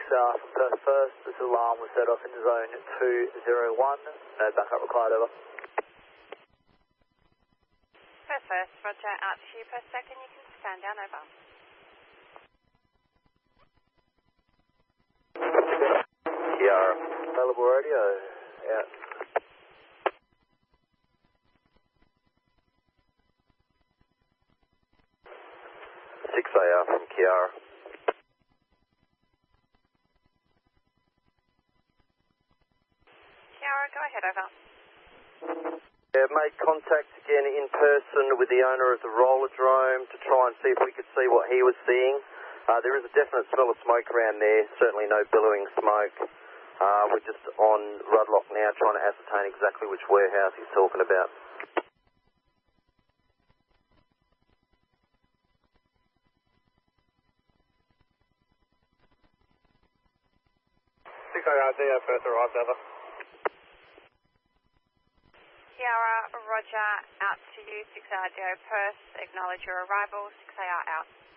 from Perth first. This alarm was set off in zone 201. No backup required, over. Perth first, roger, out to you. Perth second, you can stand down, over. Kiara, available radio, out. 6AR from Kiara. Kiara, go ahead, over. Yeah, made contact again in person with the owner of the Rollerdrome to try and see if we could see what he was seeing. There is a definite smell of smoke around there, certainly no billowing smoke. We're just on Rudlock now trying to ascertain exactly which warehouse he's talking about. DO first arrived, over. Kiara, roger, out to you. 6AR DO Perth, acknowledge your arrival. 6AR out.